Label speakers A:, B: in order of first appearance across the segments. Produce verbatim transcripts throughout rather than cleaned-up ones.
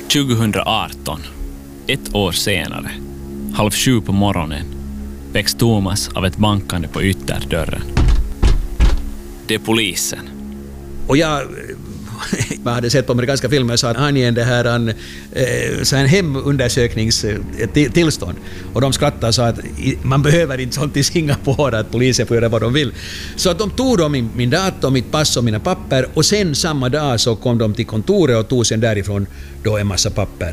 A: tjugoarton, ett år senare, halv sju på morgonen, väcks Thomas av ett bankande på ytterdörren. Det är polisen.
B: Och jag, man hade sett på amerikanska filmer så att han är det här en, så en hemundersökningstillstånd. Och de skrattar så att man behöver inte sånt i Singapore att polisen får göra vad de vill. Så att de tog då min, min dator, mitt pass och mina papper, och sen samma dag så kom de till kontoret och tog sen därifrån då en massa papper.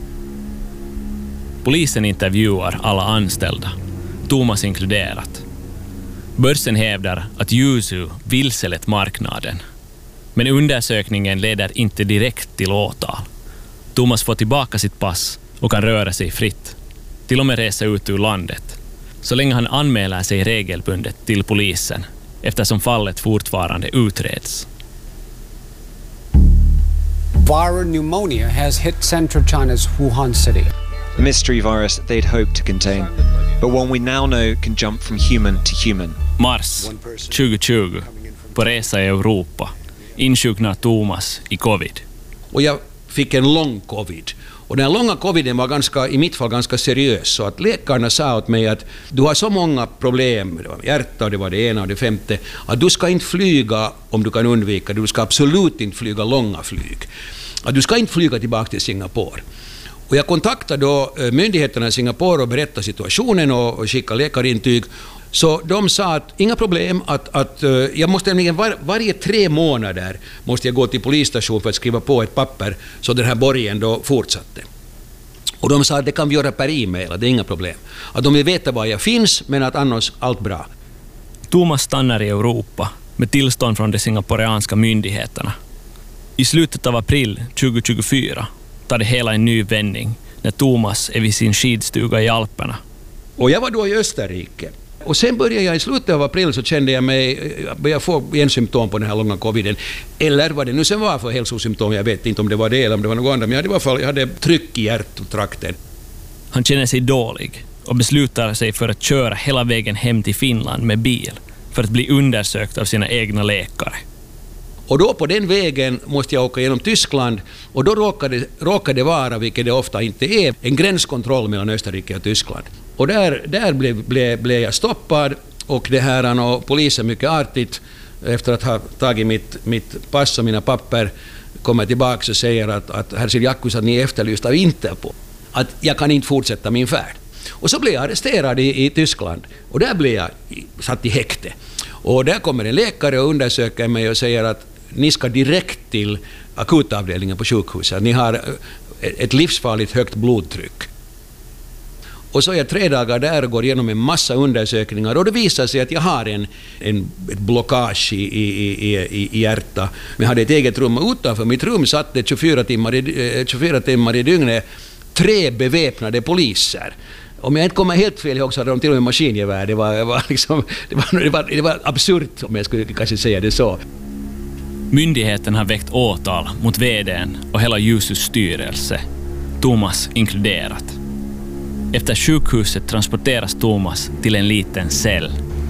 A: Polisen intervjuar alla anställda, Thomas inkluderat. Börsen hävdar att Yuzu vilselett marknaden. Men undersökningen leder inte direkt till åtal. Thomas får tillbaka sitt pass och kan röra sig fritt. Till och med resa ut ur landet. Så länge han anmäler sig regelbundet till polisen, eftersom fallet fortfarande utreds.
C: Viral pneumonia has hit central China's Wuhan city.
D: A mystery virus they'd hoped to contain, but one we now know can jump from human to human.
A: Mars tjugohundratjugo, på resa i Europa, insjuknar Thomas i covid.
B: Och jag fick en lång covid. Och den långa coviden var ganska, i mitt fall ganska seriös. Så att läkarna sa åt mig att du har så många problem, det var hjärta och det var det ena och det femte, att du ska inte flyga om du kan undvika det. Du ska absolut inte flyga långa flyg. Att du ska inte flyga tillbaka till Singapore. Och jag kontaktade då myndigheterna i Singapore och berättade situationen och, och skickade läkarintyg. Så de sa att inga problem, att, att jag måste nämligen var, varje tre månader måste jag gå till polisstation för att skriva på ett papper, så den här borgen då fortsatte. Och de sa att det kan vi göra per e-mail, det är inga problem. Att de vill veta var jag finns, men att annars allt bra.
A: Thomas stannar i Europa med tillstånd från de singaporeanska myndigheterna. I slutet av april tjugohundratjugofyra tar det hela en ny vändning när Thomas är vid sin skidstuga i Alperna.
B: Och jag var då i Österrike. Och sen började jag i slutet av april så kände jag mig, jag få en symptom på den här långa coviden. Eller vad det nu sen var för hälsosymptom, jag vet inte om det var det eller om det var något annat, men jag hade i alla fall jag hade tryck i hjärttrakten.
A: Han känner sig dålig och beslutar sig för att köra hela vägen hem till Finland med bil för att bli undersökt av sina egna läkare.
B: Och då på den vägen måste jag åka genom Tyskland, och då råkade, råkade det vara, vilket det ofta inte är, en gränskontroll mellan Österrike och Tyskland. Och där, där blev, blev, blev jag stoppad, och det här och polisen mycket artigt, efter att ha tagit mitt, mitt pass och mina papper, kommer tillbaka och säger att, att herr Siljakus, att ni är efterlyst av Interpol. Att jag kan inte fortsätta min färd. Och så blev jag arresterad i, i Tyskland, och där blev jag satt i häkte. Och där kommer en läkare och undersöker mig och säger att ni ska direkt till akutavdelningen på sjukhuset. Ni har ett livsfarligt högt blodtryck. Och så är jag tre dagar där och går igenom en massa undersökningar, och det visar sig att jag har en, en ett blockage i, i, i, i hjärta. Men jag hade ett eget rum, och utanför mitt rum satt det tjugofyra timmar i, tjugofyra timmar i dygnet tre beväpnade poliser. Om jag inte kommer helt fel ihåg så hade de till och med maskingevär. Det var, det var, liksom, det var, det var, det var absurt, om jag skulle kanske säga det så.
A: Myndigheten har väckt åtal mot vd:n och hela Yuzus styrelse, Thomas inkluderat. Efter sjukhuset transporteras Thomas till en liten cell.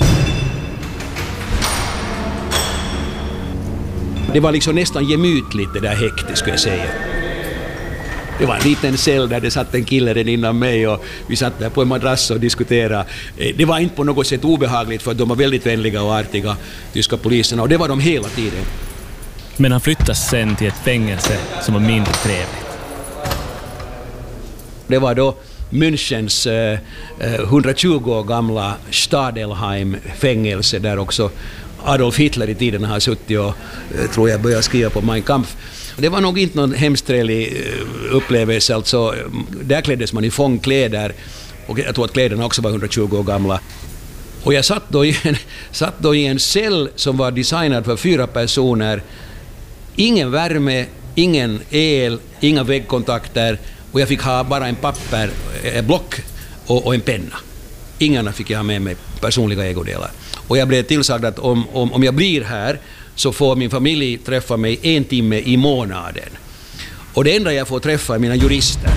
B: Det var liksom nästan gemytligt det där häktet, skulle jag säga. Det var en liten cell där det satt en kille innan mig, och vi satt där på en madrass och diskuterade. Det var inte på något sätt obehagligt, för de var väldigt vänliga och artiga, tyska poliserna, och det var de hela tiden.
A: Men han flyttas sen till ett fängelse som var mindre trevligt.
B: Det var då Münchens eh, hundratjugo år gamla Stadelheim-fängelse, där också Adolf Hitler i tiden har suttit och eh, tror jag började skriva på Mein Kampf. Det var nog inte någon hemskt trevlig upplevelse. Alltså, där kläddes man i fångkläder, och jag tror att kläderna också var hundratjugo år gamla. Och jag satt då, i en, satt då i en cell som var designad för fyra personer. Ingen värme, ingen el, inga väggkontakter, och jag fick ha bara en papper, en block och, och en penna. Ingen fick jag ha med mig personliga ägodelar. Och jag blev tillsagd att om, om, om jag blir här så får min familj träffa mig en timme i månaden. Och det enda jag får träffa är mina jurister.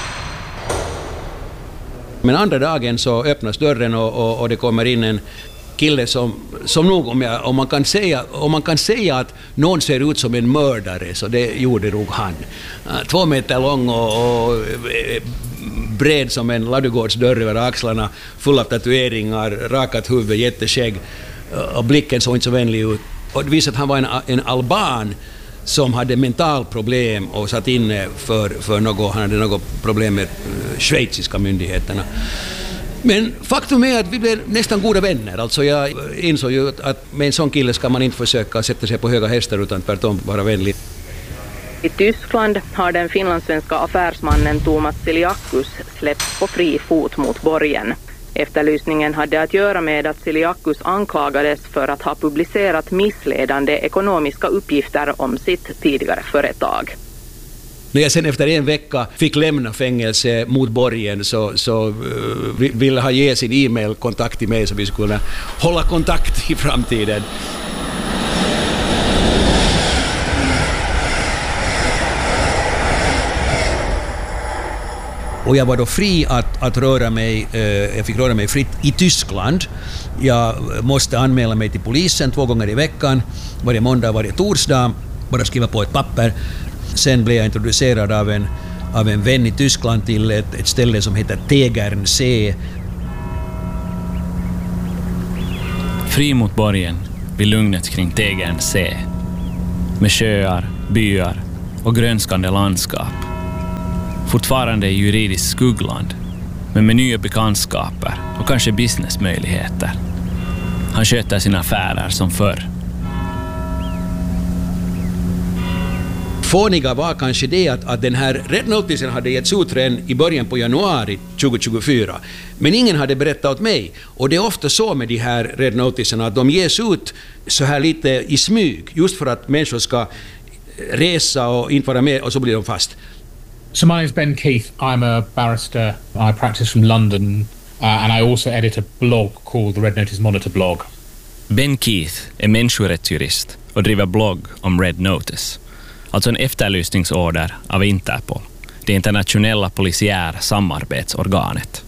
B: Men andra dagen så öppnas dörren och, och, och det kommer in en kille som, som nog, om, jag, om, man kan säga, om man kan säga att någon ser ut som en mördare, så det gjorde nog han. Två meter lång och, och bred som en ladugårdsdörr över axlarna, full av tatueringar, rakat huvud, jätteskägg, och blicken såg inte så vänlig ut. Och det visade att han var en, en alban som hade mentalproblem och satt inne för, för något, han hade något problem med schweiziska myndigheterna. Men faktum är att vi blev nästan goda vänner. Alltså jag insåg ju att med en sån kille ska man inte försöka sätta sig på höga hästar utan tvärtom vara vänlig.
E: I Tyskland har den finlandssvenska affärsmannen Thomas Siliakus släppts på fri fot mot borgen. Efterlysningen hade att göra med att Siliakus anklagades för att ha publicerat missledande ekonomiska uppgifter om sitt tidigare företag.
B: När jag sen efter en vecka fick lämna fängelse mot borgen så, så uh, ville han ge sin e-mail-kontakt till mig så vi skulle kunna hålla kontakt i framtiden. Och jag var då fri att, att röra mig, eh, jag fick röra mig fritt i Tyskland. Jag måste anmäla mig till polisen två gånger i veckan, varje måndag, varje torsdag, bara skriva på ett papper. Sen blev jag introducerad av en, av en vän i Tyskland till ett, ett ställe som heter Tegernsee.
A: Fri mot borgen vid lugnet kring Tegernsee. Med sjöar, byar och grönskande landskap. Fortfarande i juridiskt skuggland, men med nya bekantskaper och kanske businessmöjligheter. Han sköter sina affärer som förr.
B: Fåniga var kanske det att, att den här Red Noticen hade getts ut redan i början på januari tjugohundratjugofyra. Men ingen hade berättat åt mig. Och det är ofta så med de här Red Noticerna att de ges ut så här lite i smyg. Just för att människor ska resa och inte vara med och så blir de fast.
F: So my name is Ben Keith. I'm a barrister. I practice from London uh, and I also edit a blog called the Red Notice Monitor blog.
A: Ben Keith är människorättsjurist och driver blogg om Red Notice. Alltså en efterlysningsorder av Interpol, det internationella polisiära samarbetsorganet.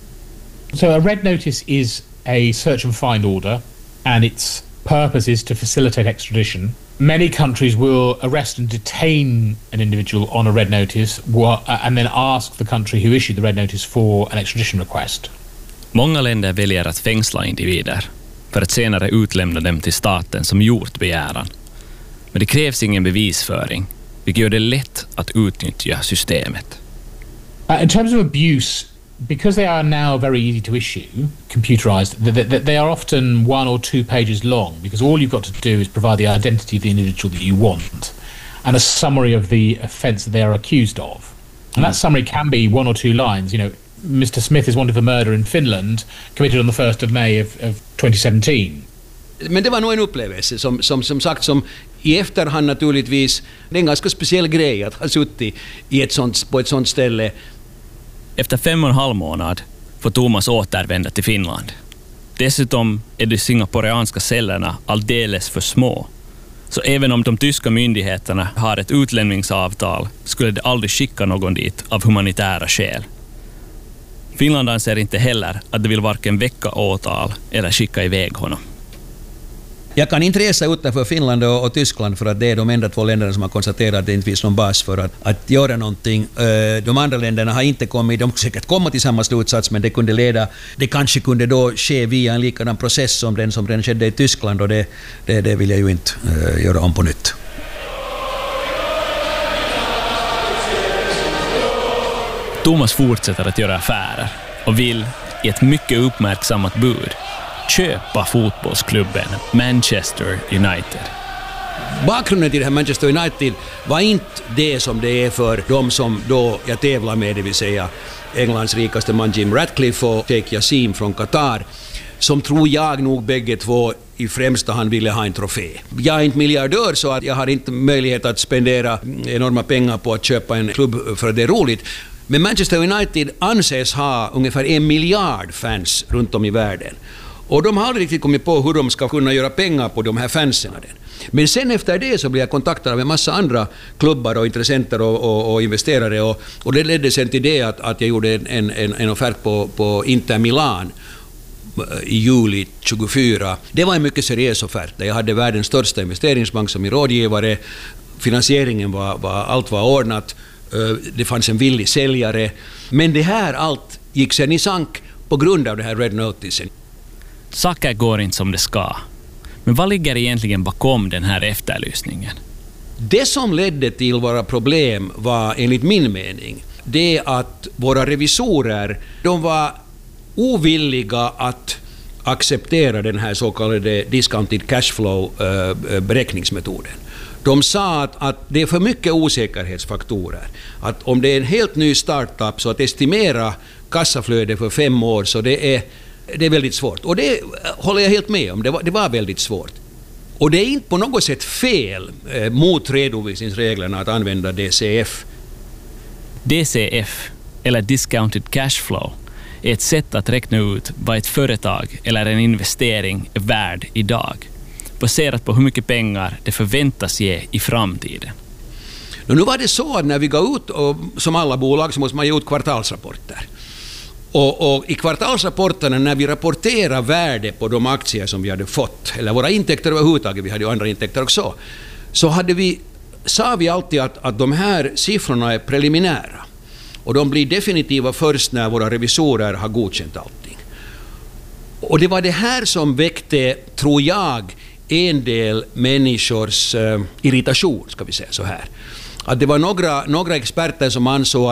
F: So a Red Notice is a search and find order and its purpose is to facilitate extradition. Many countries will arrest and detain an individual on a red notice and then ask the country who issued the red notice for an extradition request.
A: Många länder väljer att fängsla individer för att senare utlämna dem till staten som gjort begäran. Men det krävs ingen bevisföring, vilket gör det lätt att utnyttja systemet.
F: Uh, in terms of abuse, because they are now very easy to issue, computerized, they, they are often one or two pages long because all you've got to do is provide the identity of the individual that you want and a summary of the offence that they are accused of. And that summary can be one or two lines. You know, Mister Smith is wanted for murder in Finland, committed on the first of May of, of twenty seventeen.
B: Men det var nog en upplevelse som, som, som sagt som i efterhand naturligtvis, det är en ganska speciell grej att ha suttit i ett sånt, på ett sånt ställe.
A: Efter fem och en halv månad får Thomas återvända till Finland. Dessutom är de singaporeanska cellerna alldeles för små. Så även om de tyska myndigheterna har ett utlämningsavtal skulle de aldrig skicka någon dit av humanitära skäl. Finland anser inte heller att de vill varken väcka åtal eller skicka iväg honom.
B: Jag kan inte resa utanför Finland och, och Tyskland för att det är de enda två länderna som har konstaterat att det inte finns någon bas för att, att göra någonting. De andra länderna har inte kommit, de säkert komma till samma slutsats, men det kunde leda, det kanske kunde då ske via en likadan process som den som redan skedde i Tyskland och det, det, det vill jag ju inte uh, göra om på nytt.
A: Thomas fortsätter att göra affärer och vill i ett mycket uppmärksammat bud köpa fotbollsklubben Manchester United.
B: Bakgrunden till det här Manchester United var inte det som det är för de som då jag tävlar med, det vill säga Englands rikaste man Jim Ratcliffe och Sheikh Yassim från Qatar, som tror jag nog bägge två i främsta hand ville ha en trofé. Jag är inte miljardör så att jag har inte möjlighet att spendera enorma pengar på att köpa en klubb för att det är roligt. Men Manchester United anses ha ungefär en miljard fans runt om i världen. Och de har aldrig riktigt kommit på hur de ska kunna göra pengar på de här fansen. Men sen efter det så blev jag kontaktad av en massa andra klubbar och intressenter och, och, och investerare. Och, och det ledde sen till det att, att jag gjorde en, en, en offert på, på Inter Milan i juli tjugofyra. Det var en mycket seriös offert. Jag hade världens största investeringsbank som min rådgivare. Finansieringen var, var, allt var ordnat. Det fanns en villig säljare. Men det här allt gick sen i sank på grund av det här Red Noticen.
A: Saker går inte som det ska. Men vad ligger egentligen bakom den här efterlysningen?
B: Det som ledde till våra problem var enligt min mening det att våra revisorer, de var ovilliga att acceptera den här så kallade discounted cashflow beräkningsmetoden. De sa att, att det är för mycket osäkerhetsfaktorer. Att om det är en helt ny startup så att estimera kassaflöde för fem år så det är, det är väldigt svårt. Och det håller jag helt med om, det var, det var väldigt svårt. Och det är inte på något sätt fel eh, mot redovisningsreglerna att använda D C F.
A: D C F, eller discounted cashflow, är ett sätt att räkna ut vad ett företag eller en investering är värd idag, baserat på hur mycket pengar det förväntas ge i framtiden.
B: Nu var det så att när vi går ut, och som alla bolag, så måste man ge ut kvartalsrapporter. Och, och i kvartalsrapporterna, när vi rapporterar värde på de aktier som vi hade fått, eller våra intäkter överhuvudtaget, vi hade ju andra intäkter också, så hade vi, sa vi alltid att, att de här siffrorna är preliminära. Och de blir definitiva först när våra revisorer har godkänt allting. Och det var det här som väckte, tror jag, en del människors eh, irritation, ska vi säga så här. Att det var några, några experter som ansåg